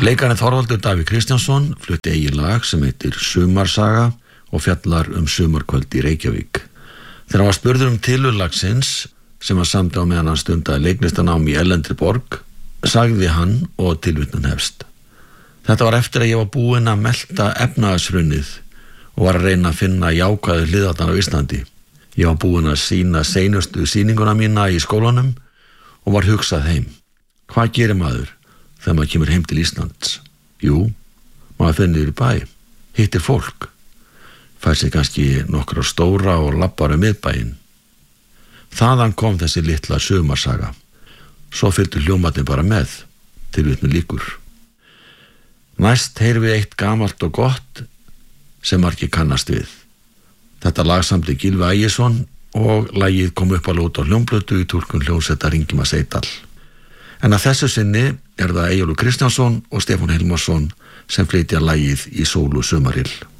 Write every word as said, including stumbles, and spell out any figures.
Leikarinn Þorvaldur Davíð Kristjánsson flutti eigið lag sem heitir Sumarsaga og fjallar um sumarkvöld í Reykjavík. Þegar hann var spurður um tilurð lagsins, sem hann samdi á meðan hann stundaði leiklistanám í erlendri borg, sagði hann og tilvitnun hefst: Þetta var eftir að ég var búinn að melta efnahagshrunið og var að reyna að finna jákvæðu hliðarnar á Íslandi. Ég var búinn að sýna seinustu sýninguna mína í skólanum og var hugsað heim. Hvað gerir maður þegar maður kemur heim til Íslands? Jú, maður fer niður í bæ, hittir fólk, fær sér kannski nokkra stóra og lappar um miðbæinn. Þaðan kom þessi litla sumarsaga. Svo fylgdu hljómarnir bara með, tilvitnun lýkur. Næst heyrum við eitt gamalt og gott sem margir kannast við. Þetta lag samdi Gylfi Ægisson og lagið kom upp alveg út á hljómplötu í túlkun hljómsveitar Ingimars Eydal. En að þessu sinni er það Eyjólfur Kristjánsson og Stefán Hilmarsson sem flytja lagið Í sólu sumaril.